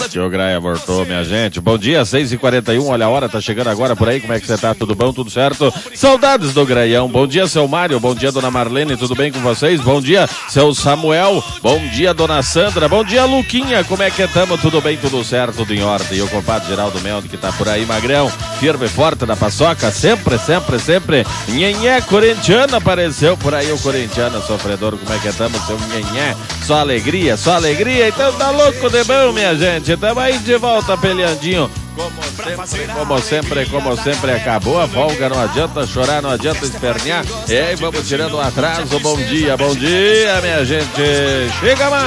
Tio Graia voltou, minha gente. Bom dia, 6h41, olha a hora, tá chegando agora por aí, como é que você tá? Tudo bom? Tudo certo? Saudades do Graião. Bom dia, seu Mário. Bom dia, dona Marlene, tudo bem com vocês? Bom dia, seu Samuel. Bom dia, dona Sandra. Bom dia, Luquinha. Como é que estamos? Tudo bem, tudo certo, tudo em ordem. E o compadre Geraldo Mendo que tá por aí, magrão, firme e forte na paçoca, sempre. Nhenhé corintiano apareceu por aí, o corintiano sofredor. Como é que estamos, seu Nhenhé? Só alegria. Então tá louco de bom, minha gente. Tamo aí de volta, peleandinho. Como sempre, acabou a folga, não adianta chorar, não adianta espernear. E aí, vamos tirando o atraso. Bom dia, minha gente. Chega mais.